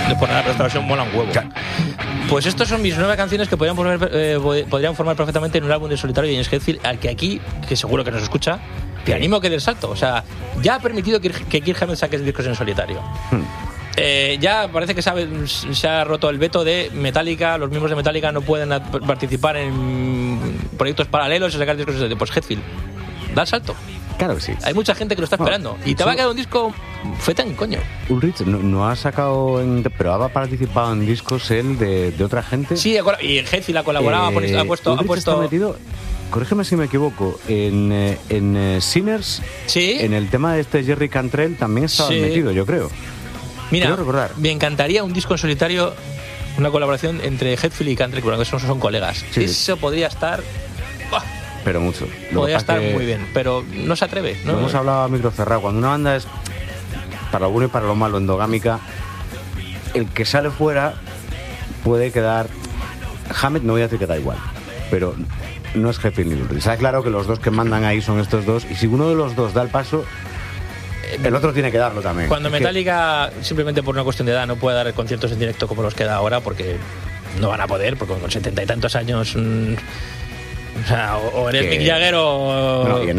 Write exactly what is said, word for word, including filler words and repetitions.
de por nada, pero esta versión mola un huevo. Claro. Pues estos son mis nueve canciones que podrían formar, eh, podrían formar perfectamente en un álbum de solitario de James Hetfield, al que aquí, que seguro que nos escucha, te animo a que dé el salto. O sea, ya ha permitido que, que Kirk Hammett saque discos en solitario. Hmm. Eh, ya parece que sabe, se ha roto el veto de Metallica. Los miembros de Metallica no pueden a- participar en proyectos paralelos y sacar discos en solitario. Pues Hetfield, da el salto. Claro que sí. Hay mucha gente que lo está esperando. Bueno, y te va a solo- quedar un disco feta en coño. Ulrich no, no ha sacado, en, pero ha participado en discos él de, de otra gente. Sí, y Hetfield ha colaborado, ha puesto- ha puesto... Ulrich Ha puesto está metido, corrígeme si me equivoco, en, eh, en eh, Sinners, sí, en el tema de este Jerry Cantrell también estaba Sí. metido, yo creo. mira, quiero recordar. me encantaría un disco en solitario, una colaboración entre Hetfield y Cantrell, porque son, son colegas. Sí. Eso podría estar... ¡buah! Pero mucho. Lo que Podría pasa estar que muy bien, pero no se atreve, ¿no? Lo hemos hablado a micro cerrado. Cuando una banda es para lo bueno y para lo malo, endogámica, el que sale fuera puede quedar... Hammett no voy a decir que da igual, pero no es Hetfield ni Ulrich. Está claro que los dos que mandan ahí son estos dos, y si uno de los dos da el paso, el otro tiene que darlo también. Cuando Es que- Metallica, simplemente por una cuestión de edad, no puede dar conciertos en directo como los que da ahora, porque no van a poder, porque con setenta y tantos años... mm, o sea, o o eres Que- Mick Jagger o... Bueno, y en